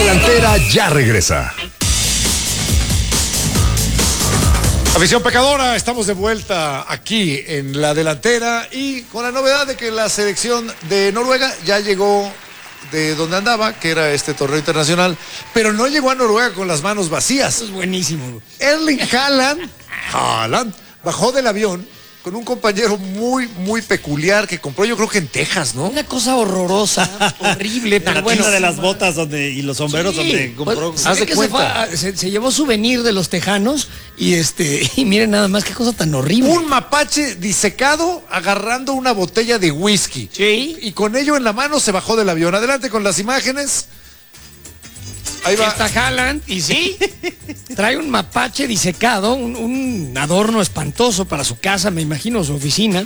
delantera ya regresa. Afición pecadora, estamos de vuelta aquí en la delantera y con la novedad de que la selección de Noruega ya llegó de donde andaba, que era este torneo internacional, pero no llegó a Noruega con las manos vacías. Eso es buenísimo. Erling Haaland bajó del avión con un compañero muy peculiar que compró, yo creo que en Texas, ¿no? Una cosa horrorosa, horrible, pero la bueno. tienda de las botas y los sombreros Sí, donde compró. pues, haz de cuenta. Se llevó souvenir de los tejanos y y miren nada más qué cosa tan horrible. Un mapache disecado agarrando una botella de whisky. Sí. Y con ello en la mano se bajó del avión. Adelante con las imágenes. Ahí va. Está Haaland y sí, trae un mapache disecado, un adorno espantoso para su casa, me imagino, su oficina.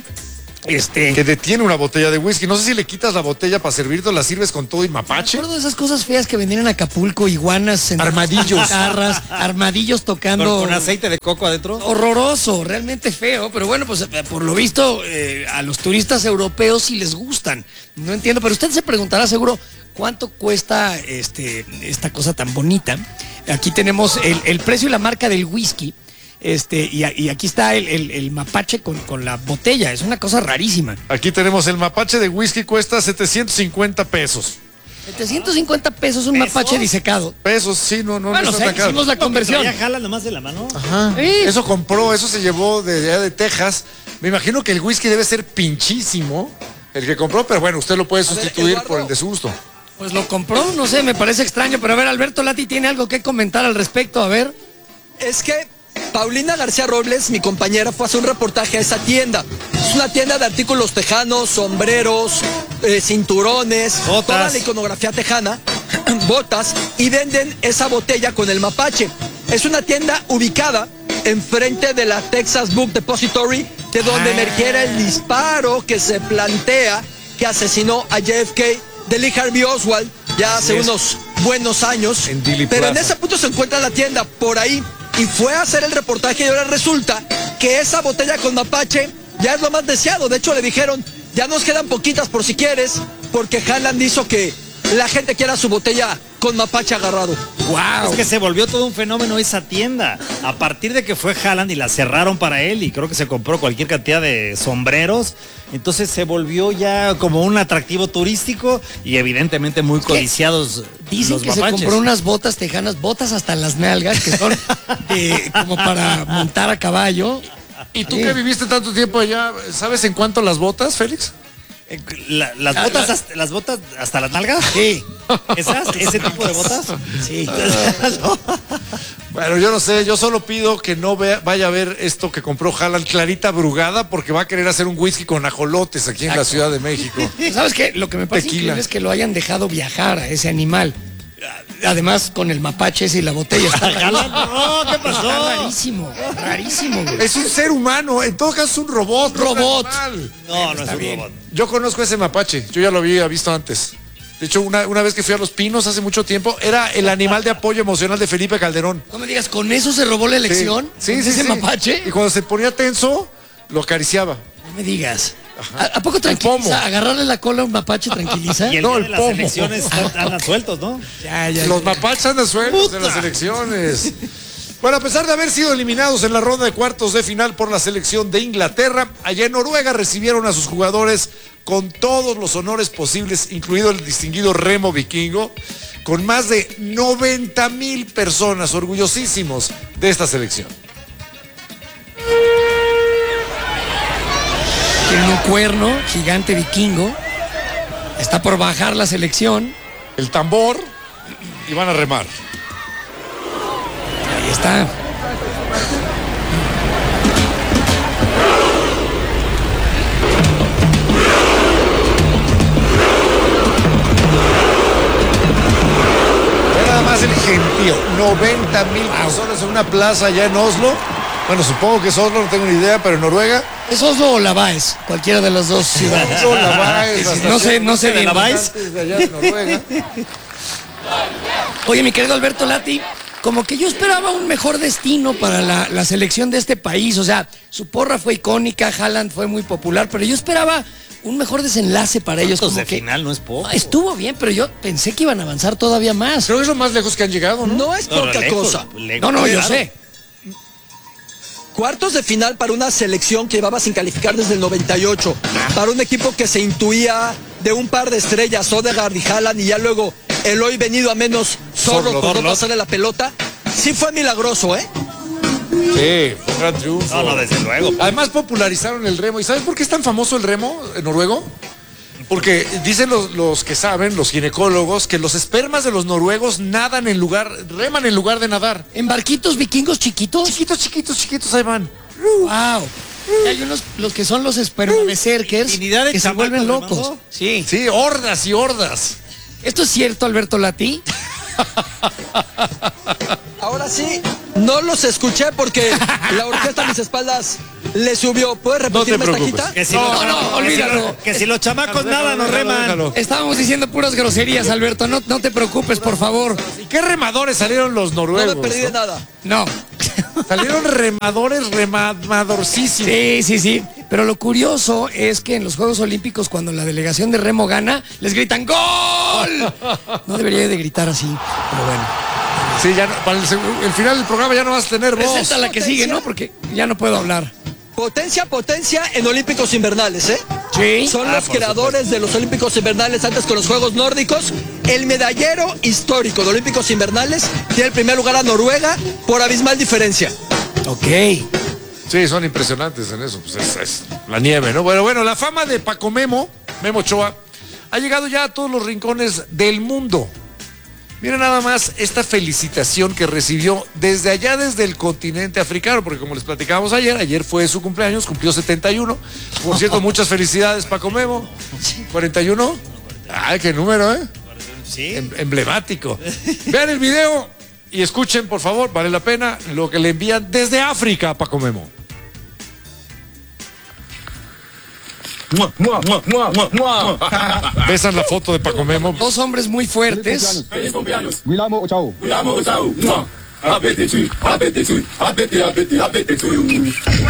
Que detiene una botella de whisky. No sé si le quitas la botella para servirte, la sirves con todo y mapache. Me acuerdo de esas cosas feas que vendían en Acapulco, iguanas, en armadillos, armadillos tocando con aceite de coco adentro. Horroroso, realmente feo, pero bueno, pues por lo visto a los turistas europeos sí les gustan. No entiendo, pero usted se preguntará seguro cuánto cuesta esta cosa tan bonita. Aquí tenemos el precio y la marca del whisky. Y aquí está el mapache con la botella. Es una cosa rarísima. Aquí tenemos el mapache de whisky, cuesta 750 pesos. 750 pesos un mapache disecado. Pesos, sí, no bueno, está tan caro. hicimos la conversión. Ya jala nomás de la mano. Ajá. Sí. Eso compró, eso se llevó de allá de Texas. Me imagino que el whisky debe ser pinchísimo, el que compró, pero bueno, usted lo puede sustituir por el de su gusto. Pues lo compró, no sé, me parece extraño, pero a ver, Alberto Lati tiene algo que comentar al respecto, a ver. Es que Paulina García Robles, mi compañera, fue a hacer un reportaje a esa tienda. Es una tienda de artículos tejanos, sombreros, cinturones, botas, toda la iconografía tejana, botas, y venden esa botella con el mapache. Es una tienda ubicada enfrente de la Texas Book Depository, de donde emergiera el disparo que se plantea que asesinó a JFK de Lee Harvey Oswald ya hace unos buenos años. Pero en ese punto se encuentra la tienda, por ahí. Y fue a hacer el reportaje y ahora resulta que esa botella con mapache ya es lo más deseado. De hecho le dijeron, ya nos quedan poquitas por si quieres, porque Haaland hizo que la gente quiera su botella con mapache agarrado. ¡Wow! Es que se volvió todo un fenómeno esa tienda. A partir de que fue Haaland y la cerraron para él y creo que se compró cualquier cantidad de sombreros, entonces se volvió ya como un atractivo turístico y evidentemente muy codiciados. Dicen que mapaches. Se compró unas botas tejanas, botas hasta las nalgas, que son como para montar a caballo. ¿Y tú que viviste tanto tiempo allá, sabes en cuánto las botas, Félix? Las botas hasta las nalgas. Sí. ¿Ese tipo de botas? Sí. Bueno, yo no sé, yo solo pido que no vaya a ver esto que compró Haaland, Clarita Brugada, porque va a querer hacer un whisky con ajolotes aquí en la Ciudad de México. ¿Sabes qué? Lo que me parece increíble es que lo hayan dejado viajar a ese animal. Además, con el mapache ese y la botella. No, ¿qué pasó? Está rarísimo. Güey. Es un ser humano, en todo caso es un robot. Robot. No es un robot. Yo conozco ese mapache, yo ya lo había visto antes. De hecho, una vez que fui a Los Pinos hace mucho tiempo, era el animal de apoyo emocional de Felipe Calderón. No me digas, ¿con eso se robó la elección? Sí, ese mapache. Y cuando se ponía tenso, lo acariciaba. No me digas. ¿A poco tranquiliza? ¿Agarrarle la cola a un mapache tranquiliza? Y el de las elecciones andan sueltos, ¿no? Ya. Los mapaches andan sueltos en las elecciones. Bueno, a pesar de haber sido eliminados en la ronda de cuartos de final por la selección de Inglaterra, allá en Noruega recibieron a sus jugadores con todos los honores posibles, incluido el distinguido remo vikingo, con más de 90,000 personas orgullosísimos de esta selección. Tienen un cuerno gigante vikingo. Está por bajar la selección. El tambor y van a remar. Ahí está. Nada más el gentío. 90,000 personas en una plaza allá en Oslo. Bueno, supongo que es Oslo, no tengo ni idea, pero en Noruega. ¿Es Oslo o Lavaes? Cualquiera de las dos ciudades. Oslo, Lavaes. No sé bien. ¿Lavaes? De allá de Noruega. Oye, mi querido Alberto Lati, como que yo esperaba un mejor destino para la selección de este país. O sea, su porra fue icónica, Haaland fue muy popular, pero yo esperaba un mejor desenlace para ellos. Como Como de que final no es poco. estuvo bien, pero yo pensé que iban a avanzar todavía más. Creo que es lo más lejos que han llegado, ¿no? No es poca cosa. No, yo sé. Cuartos de final para una selección que llevaba sin calificar desde el 98. Para un equipo que se intuía de un par de estrellas, Odegaard y Haaland, y ya luego el hoy venido a menos Zorro por no pasarle la pelota. Sí fue milagroso, ¿eh? Sí, fue un gran triunfo. No, desde luego. Además popularizaron el remo. ¿Y sabes por qué es tan famoso el remo noruego? Porque dicen los que saben, los ginecólogos, que los espermas de los noruegos reman en lugar de nadar. ¿En barquitos vikingos chiquitos? Chiquitos, ahí van. Wow. Y hay unos, los que son los espermabecerkers, Infinidad de que se chamacos vuelven locos. remando. Sí. Sí, hordas y hordas. ¿Esto es cierto, Alberto Lati? Ahora sí, no los escuché porque la orquesta a mis espaldas le subió. ¿Puedes repetirme esta preocupes. quita? Que si No, olvídalo. Que si los chamacos nada nos reman. Déjalo. Estábamos diciendo puras groserías, Alberto. No te preocupes, por favor. ¿Y qué remadores salieron los No noruegos? me perdí de nada. No. Salieron remadorcísimos. Sí. Pero lo curioso es que en los Juegos Olímpicos, cuando la delegación de remo gana, les gritan ¡Gol! No debería de gritar así, pero bueno. Sí, ya para el final del programa ya no vas a tener voz. Presenta la que sigue, ¿no? Porque ya no puedo hablar. Potencia en Olímpicos Invernales, ¿eh? Sí. Son los creadores de los Olímpicos Invernales antes con los Juegos Nórdicos. El medallero histórico de Olímpicos Invernales tiene el primer lugar a Noruega por abismal diferencia. Ok. Sí, son impresionantes en eso. Pues es la nieve, ¿no? Bueno, la fama de Paco Memo Ochoa, ha llegado ya a todos los rincones del mundo. Miren nada más esta felicitación que recibió desde el continente africano, porque como les platicábamos ayer fue su cumpleaños, cumplió 71. Por cierto, muchas felicidades, Paco Memo. 41. Ay, qué número, ¿eh? Sí. Emblemático. Vean el video y escuchen, por favor, vale la pena, lo que le envían desde África a Paco Memo. Besan la foto de Paco Memo. Dos hombres muy fuertes. Feliz cumpleaños. Wilamo Ochao. Wilamo Ochao. Happy birthday to you.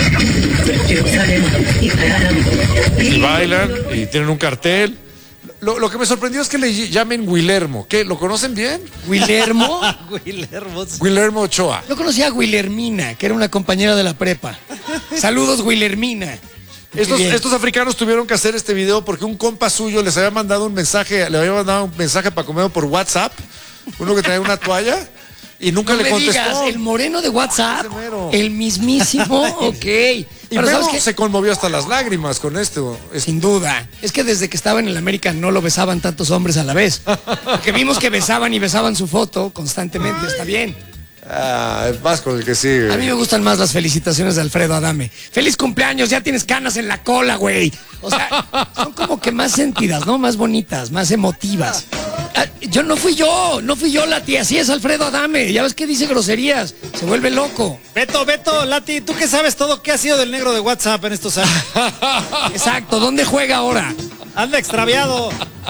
Y bailan y tienen un cartel. Lo que me sorprendió es que le llamen Guillermo. ¿Qué? ¿Lo conocen bien? ¿Guillermo? Guillermo Ochoa. Yo conocía a Guillermina, que era una compañera de la prepa. Saludos, Guillermina. Estos africanos tuvieron que hacer este video porque un compa suyo les había mandado un mensaje, a Paco Memo por WhatsApp, uno que traía una toalla y nunca le contestó. Digas, el moreno de WhatsApp, Ese mero. el mismísimo, ok. Y Pero Memo ¿sabes qué? se conmovió hasta las lágrimas con esto. Sin duda. Es que desde que estaba en el América no lo besaban tantos hombres a la vez. Porque vimos que besaban y besaban su foto constantemente. Está bien. Vas con el que sigue. A mí me gustan más las felicitaciones de Alfredo Adame. ¡Feliz cumpleaños! Ya tienes canas en la cola, güey. O sea, son como que más sentidas, ¿no? Más bonitas, más emotivas. No fui yo, la tía. Así es Alfredo Adame. Ya ves que dice groserías. Se vuelve loco. Beto, Lati, tú que sabes todo, ¿qué ha sido del negro de WhatsApp en estos años? Exacto. ¿Dónde juega ahora? Anda extraviado.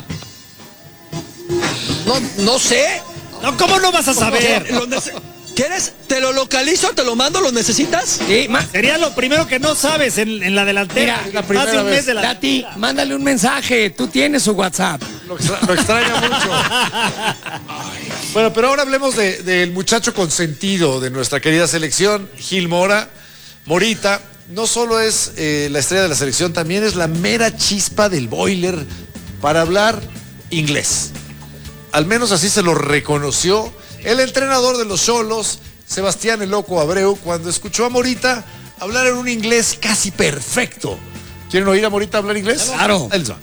No sé. No, ¿cómo no vas a saber? ¿Quieres? ¿Te lo localizo? ¿Te lo mando? ¿Lo necesitas? Sí, Sería lo primero que no sabes en la delantera. Mira, la primera Más de un vez. mes de la Lati, mándale un mensaje. Tú tienes su WhatsApp. Lo extraña mucho. Bueno, pero ahora hablemos del muchacho consentido de nuestra querida selección, Gil Morita. No solo es la estrella de la selección, también es la mera chispa del boiler para hablar inglés. Al menos así se lo reconoció el entrenador de los Xolos, Sebastián el Loco Abreu, cuando escuchó a Morita hablar en un inglés casi perfecto. ¿Quieren oír a Morita hablar inglés? Claro. Elsa.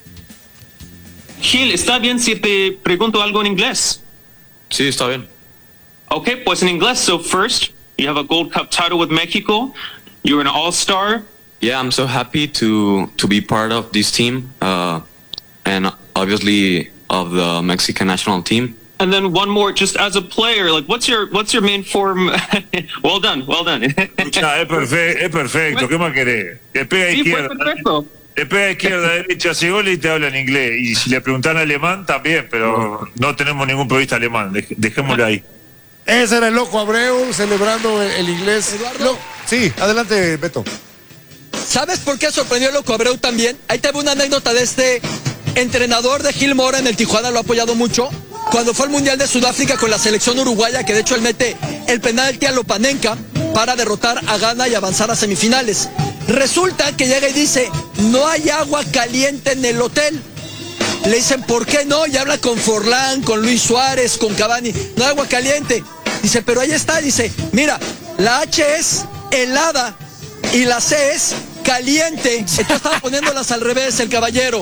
Gil, ¿está bien si te pregunto algo en inglés? Sí, está bien. Okay, pues en inglés. So first, you have a Gold Cup title with Mexico. You're an all-star. Yeah, I'm so happy to be part of this team, and obviously of the Mexican national team. And then one more, just as a player, like what's your main form? Well done. Escuchá, es perfecto, ¿qué más querés? Te pega Sí, fue izquierda, perfecto. te pega izquierda, derecha, hace gol y te habla en inglés. Y si le preguntan alemán, también, pero no tenemos ningún periodista alemán, dejémoslo ahí. Ese era el Loco Abreu celebrando el inglés. Eduardo. Sí, adelante, Beto. ¿Sabes por qué sorprendió a Loco Abreu también? Ahí te veo una anécdota de este entrenador de Gil Mora en el Tijuana, lo ha apoyado mucho. Cuando fue al Mundial de Sudáfrica con la selección uruguaya, que de hecho él mete el penalti a Lopanenka para derrotar a Ghana y avanzar a semifinales. Resulta que llega y dice, no hay agua caliente en el hotel. Le dicen, ¿por qué no? Y habla con Forlán, con Luis Suárez, con Cavani. No hay agua caliente. Dice, pero ahí está. Dice, mira, la H es helada y la C es caliente. Entonces estaba poniéndolas al revés el caballero.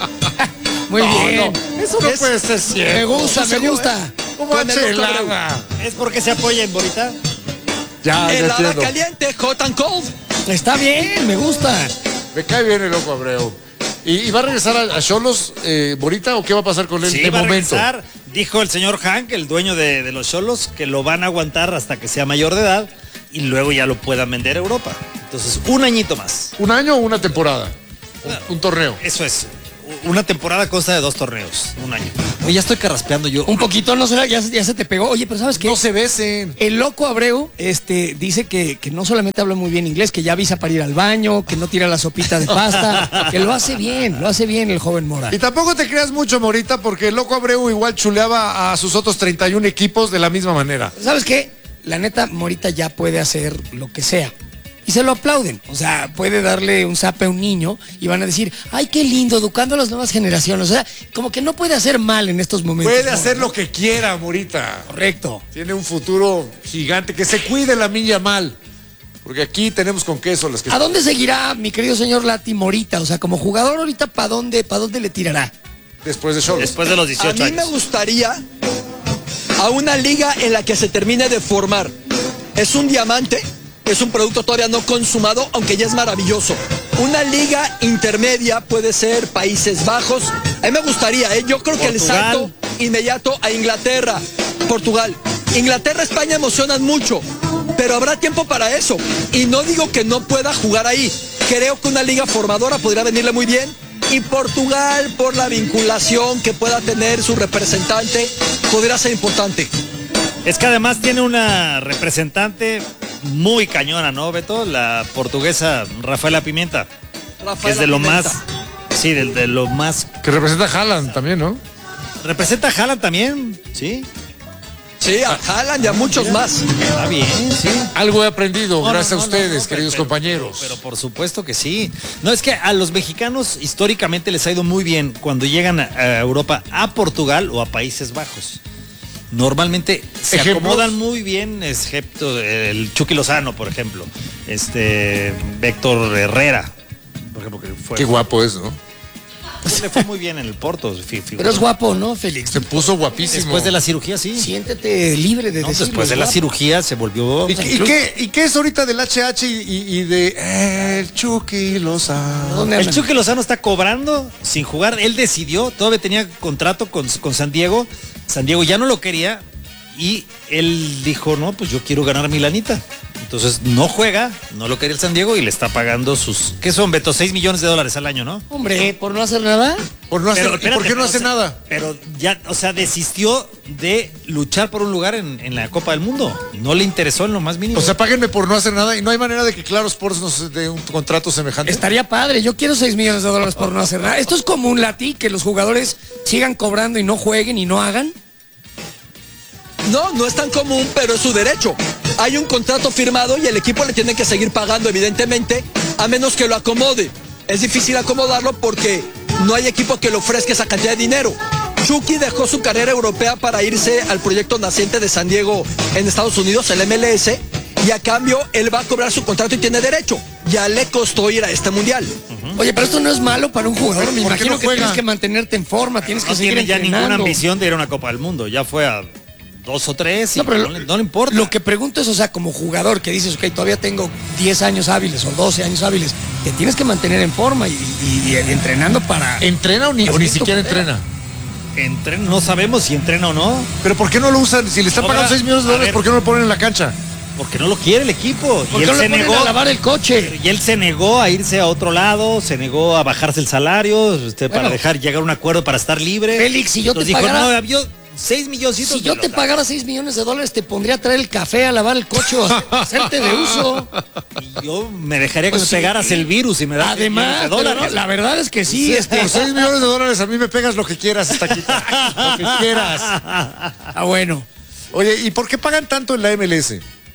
Muy bien. Eso no puede ser cierto. Me gusta, me gusta. ¿Cómo Con el Loco helada? ¿Es porque se apoya en Borita? Ya Helada entiendo. caliente, hot and cold. Está bien, me gusta. Me cae bien el Loco Abreu. ¿Y va a regresar a Xolos, Borita, o qué va a pasar con él Sí, de va a momento? regresar. Dijo el señor Hank, el dueño de los Xolos, que lo van a aguantar hasta que sea mayor de edad y luego ya lo puedan vender a Europa. Entonces, un añito más. ¿Un año o una temporada? Un torneo. Eso es. Una temporada consta de 2 torneos, un año. Oye, ya estoy carraspeando yo. Un poquito, no será, ya se te pegó. Oye, pero ¿sabes qué? No se besen. El Loco Abreu dice que no solamente habla muy bien inglés, que ya avisa para ir al baño, que no tira la sopita de pasta, que lo hace bien el joven Mora. Y tampoco te creas mucho, Morita, porque el Loco Abreu igual chuleaba a sus otros 31 equipos de la misma manera. ¿Sabes qué? La neta, Morita ya puede hacer lo que sea. Y se lo aplauden. O sea, puede darle un zape a un niño y van a decir, ay, qué lindo, educando a las nuevas generaciones. O sea, como que no puede hacer mal en estos momentos. Puede hacer lo que quiera, Morita. Correcto. Tiene un futuro gigante. Que se cuide la niña mal. Porque aquí tenemos con queso las que... ¿A dónde seguirá mi querido señor Lati Morita? O sea, como jugador ahorita, ¿para dónde le tirará? Después de Xolos. Después de los A 18 mí me años. gustaría a una liga en la que se termine de formar. Es un diamante, es un producto todavía no consumado, aunque ya es maravilloso. Una liga intermedia puede ser Países Bajos. A mí me gustaría, yo creo que el Portugal. salto inmediato a Inglaterra, Portugal. Inglaterra, España emocionan mucho, pero habrá tiempo para eso. Y no digo que no pueda jugar ahí. Creo que una liga formadora podría venirle muy bien. Y Portugal, por la vinculación que pueda tener su representante, podría ser importante. Es que además tiene una representante muy cañona, ¿no, Beto? La portuguesa Rafaela Pimenta. Que es de lo Pimenta. más... Sí, de lo más... Que representa a Haaland también, ¿no? Representa a Haaland también, ¿sí? Sí, a Haaland y a muchos más. Está bien, sí. Algo he aprendido No, gracias no, a no, ustedes, no, queridos compañeros. Pero por supuesto que sí. No, es que a los mexicanos históricamente les ha ido muy bien cuando llegan a Europa, a Portugal o a Países Bajos. Normalmente se ¿Ejemplos? acomodan muy bien, excepto el Chucky Lozano, por ejemplo. Héctor Herrera, por ejemplo, que fue. Qué guapo es, ¿no? Pues le fue muy bien en el Porto. Pero es guapo, ¿no, Félix? Se puso guapísimo. Después de la cirugía, sí. Siéntete libre de No, decirlo. después de la guapo. cirugía se volvió... ¿Y qué es ahorita del HH y de el Chucky Lozano? ¿Dónde El andan? Chucky Lozano está cobrando sin jugar. Él decidió, todavía tenía contrato con San Diego. San Diego ya no lo quería y él dijo, no, pues yo quiero ganar mi lanita. Entonces no juega, no lo quería el San Diego y le está pagando sus... ¿Qué son, Beto? $6 millones al año, ¿no? Hombre, por no hacer nada. Por no hacer, Pero, ¿y por espérate, qué no pero, hace o sea, nada? Pero ya, o sea, desistió de luchar por un lugar en la Copa del Mundo. No le interesó en lo más mínimo. O sea, páguenme por no hacer nada y no hay manera de que Claro Sports nos dé un contrato semejante. Estaría padre, yo quiero $6 millones por no hacer nada. Esto es como un Lati, que los jugadores sigan cobrando y no jueguen y no hagan. No, no es tan común, pero es su derecho. Hay un contrato firmado y el equipo le tiene que seguir pagando, evidentemente, a menos que lo acomode. Es difícil acomodarlo porque no hay equipo que le ofrezca esa cantidad de dinero. Chucky dejó su carrera europea para irse al proyecto naciente de San Diego en Estados Unidos, el MLS, y a cambio él va a cobrar su contrato y tiene derecho. Ya le costó ir a este mundial. Oye, pero esto no es malo para un jugador. Me ¿Por qué imagino no que juega? tienes que mantenerte en forma, tienes que no seguir tiene ya entrenando. ninguna ambición de ir a una Copa del Mundo. Ya fue a 2 o 3 y No, pero no le importa. Lo que pregunto es, o sea, como jugador que dices, ok, todavía tengo 10 años hábiles o 12 años hábiles, te tienes que mantener en forma y entrenando para... ¿Entrena o ni Así siquiera tu carrera. entrena? No sabemos si entrena o no, ¿Pero por qué no lo usan? Si le están Ahora, pagando $6 millones, a ver. ¿por qué no lo ponen en la cancha? porque no lo quiere el equipo. ¿Por Y qué él no se le ponen negó a lavar el coche? Y él se negó a irse a otro lado, se negó a bajarse el salario, para Bueno. llegar a un acuerdo para estar libre. Félix, si yo te Entonces dijo, pagara- no, 6 milloncitos. Si yo te pagara $6 millones, te pondría a traer el café, a lavar el coche, a hacerte de uso. Y yo me dejaría que me pegaras el virus y me das Además, $6 no, la verdad es que sí. Por $6 millones a mí me pegas lo que quieras hasta aquí. Lo que quieras. Bueno. Oye, ¿y por qué pagan tanto en la MLS?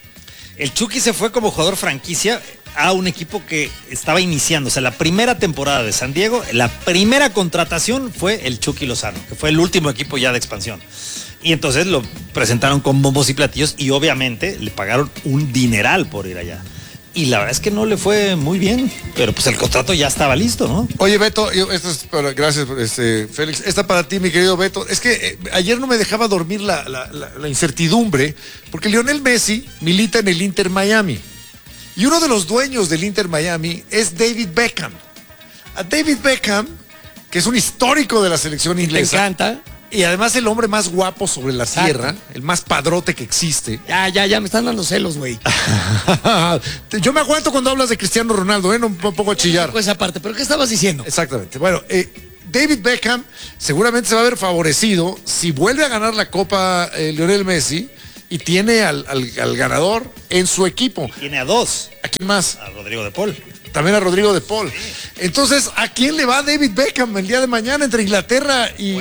El Chucky se fue como jugador franquicia a un equipo que estaba iniciando. O sea, la primera temporada de San Diego, la primera contratación fue el Chucky Lozano, que fue el último equipo ya de expansión. Y entonces lo presentaron con bombos y platillos y obviamente le pagaron un dineral por ir allá. Y la verdad es que no le fue muy bien, pero pues el contrato ya estaba listo, ¿no? Oye, Beto, gracias, Félix. Esta para ti, mi querido Beto. Es que ayer no me dejaba dormir la incertidumbre, porque Lionel Messi milita en el Inter Miami. Y uno de los dueños del Inter Miami es David Beckham. A David Beckham, que es un histórico de la selección inglesa. Me encanta. Y además el hombre más guapo sobre la tierra, el más padrote que existe. Ya, me están dando celos, güey. Yo me aguanto cuando hablas de Cristiano Ronaldo, no me pongo a chillar. Pues aparte, ¿pero qué estabas diciendo? Exactamente. Bueno, David Beckham seguramente se va a ver favorecido si vuelve a ganar la Copa Lionel Messi y tiene al ganador en su equipo. Y tiene a dos. ¿A quién más? A Rodrigo de Paul. También a Rodrigo de Paul. Entonces, ¿a quién le va David Beckham el día de mañana entre Inglaterra y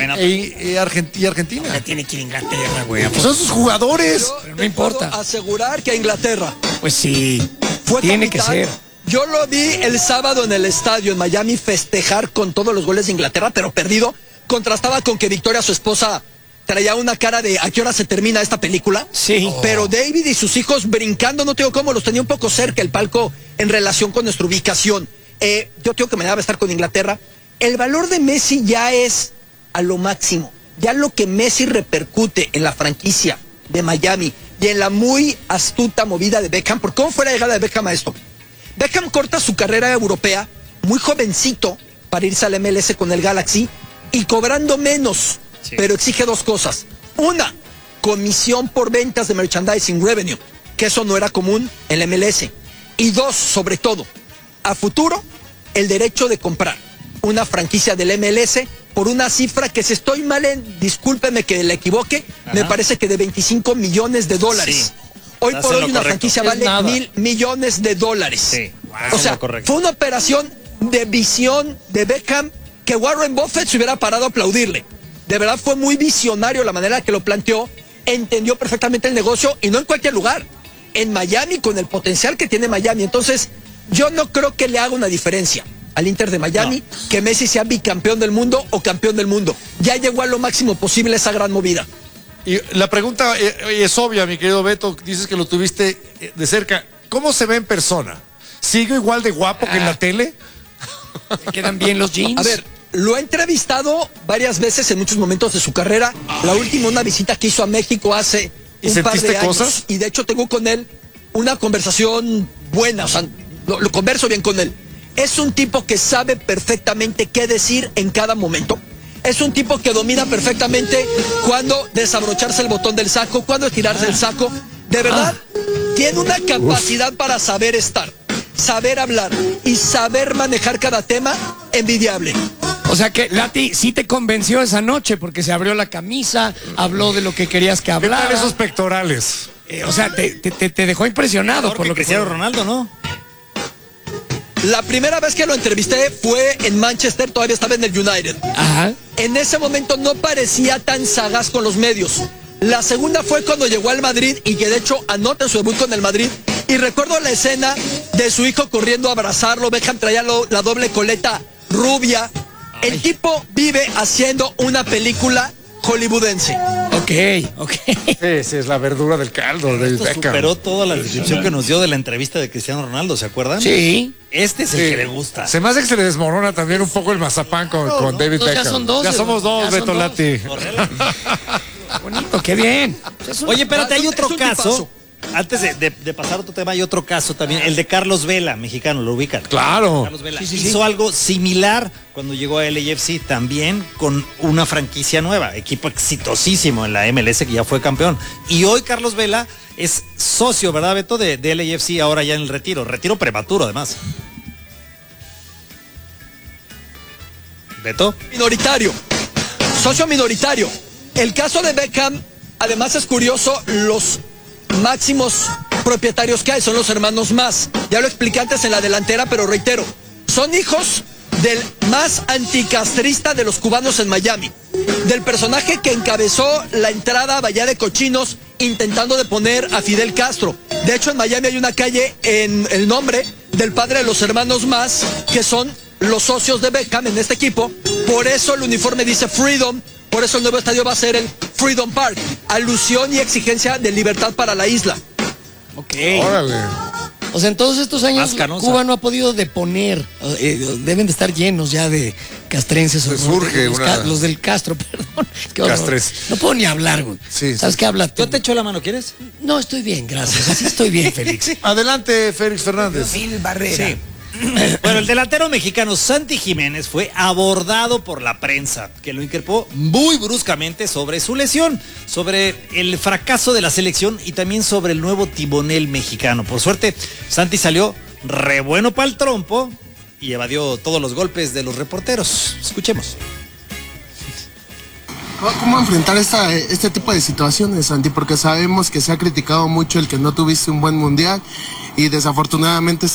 Argentina? Ya tiene que ir a Inglaterra, güey. Pues son sus jugadores. Pero no importa. Asegurar que a Inglaterra. Pues sí. Fue tiene capitán. que ser. Yo lo vi el sábado en el estadio en Miami festejar con todos los goles de Inglaterra, pero perdido. Contrastaba con que Victoria, su esposa, traía una cara de ¿a qué hora se termina esta película? Sí. Pero David y sus hijos brincando, no tengo cómo, los tenía un poco cerca el palco en relación con nuestra ubicación. Yo tengo que mañana va a estar con Inglaterra. El valor de Messi ya es a lo máximo. Ya lo que Messi repercute en la franquicia de Miami y en la muy astuta movida de Beckham. ¿Por cómo fue la llegada de Beckham a esto? Beckham corta su carrera europea muy jovencito para irse al MLS con el Galaxy y cobrando menos. Sí. Pero exige dos cosas. Una, comisión por ventas de merchandising revenue, que eso no era común en la MLS. Y dos, sobre todo, a futuro, el derecho de comprar una franquicia del MLS por una cifra que, si estoy mal discúlpeme que le equivoque, me parece que de $25 millones. Sí. Hoy por hoy una franquicia vale $1,000 millones. Sí. Wow. O sea, fue una operación de visión de Beckham que Warren Buffett se hubiera parado a aplaudirle. De verdad fue muy visionario la manera que lo planteó, entendió perfectamente el negocio y no en cualquier lugar, en Miami, con el potencial que tiene Miami. Entonces, yo no creo que le haga una diferencia al Inter de Miami que Messi sea bicampeón del mundo o campeón del mundo. Ya llegó a lo máximo posible esa gran movida. Y la pregunta es obvia, mi querido Beto, dices que lo tuviste de cerca. ¿Cómo se ve en persona? ¿Sigue igual de guapo que en la tele? ¿Le quedan bien los jeans? A ver, lo he entrevistado varias veces en muchos momentos de su carrera. La última, una visita que hizo a México hace un par de años. ¿Cosas? Y de hecho tengo con él una conversación buena, o sea, lo converso bien con él. Es un tipo que sabe perfectamente qué decir en cada momento. Es un tipo que domina perfectamente cuándo desabrocharse el botón del saco, cuándo estirarse el saco. De verdad, tiene una capacidad para saber estar, saber hablar y saber manejar cada tema envidiable. O sea que Lati sí te convenció esa noche porque se abrió la camisa, habló de lo que querías que hablara. ¿Qué tal esos pectorales? O sea, te dejó impresionado por lo que Cristiano Ronaldo, ¿no? La primera vez que lo entrevisté fue en Manchester, todavía estaba en el United. Ajá. En ese momento no parecía tan sagaz con los medios. La segunda fue cuando llegó al Madrid y que de hecho anota su debut con el Madrid. Y recuerdo la escena de su hijo corriendo a abrazarlo. Beckham traía la doble coleta rubia. El tipo vive haciendo una película hollywoodense. Ok. Esa es la verdura del caldo de Beckham. Superó toda la descripción que nos dio de la entrevista de Cristiano Ronaldo, ¿se acuerdan? Sí. Este es el que le gusta. Se me hace que se le desmorona también un poco el mazapán con David Beckham. Ya son dos. Ya somos dos, Beto Lati. Bonito, qué bien. Oye, espérate, hay otro caso. Antes de pasar a otro tema, hay otro caso también, el de Carlos Vela, mexicano, ¿lo ubican? Claro. Carlos Vela hizo algo similar cuando llegó a LAFC, también con una franquicia nueva, equipo exitosísimo en la MLS que ya fue campeón. Y hoy Carlos Vela es socio, ¿verdad, Beto? De LAFC, ahora ya en el retiro prematuro además. ¿Beto? Minoritario, socio minoritario. El caso de Beckham, además es curioso, los máximos propietarios que hay son los hermanos Mas. Ya lo expliqué antes en la delantera, pero reitero, son hijos del más anticastrista de los cubanos en Miami, del personaje que encabezó la entrada a Bahía de Cochinos intentando deponer a Fidel Castro. De hecho, en Miami hay una calle en el nombre del padre de los hermanos Mas, que son los socios de Beckham en este equipo. Por eso el uniforme dice Freedom, por eso el nuevo estadio va a ser el Freedom Park, alusión y exigencia de libertad para la isla. Ok. Órale. O sea, en todos estos años Cuba no ha podido deponer, deben de estar llenos ya de castrenses. Se surge los del Castro, perdón. Qué horror. Castres. No puedo ni hablar, güey. Sí, ¿Sabes qué habla tú? Yo te echo la mano, ¿quieres? No, estoy bien, gracias. Así estoy bien, Félix. Adelante, Félix Fernández. Phil Barrera. Sí. Bueno, el delantero mexicano Santi Jiménez fue abordado por la prensa, que lo increpó muy bruscamente sobre su lesión, sobre el fracaso de la selección y también sobre el nuevo timonel mexicano. Por suerte, Santi salió re bueno para el trompo y evadió todos los golpes de los reporteros. Escuchemos. ¿Cómo enfrentar este tipo de situaciones, Santi? Porque sabemos que se ha criticado mucho el que no tuviste un buen mundial y desafortunadamente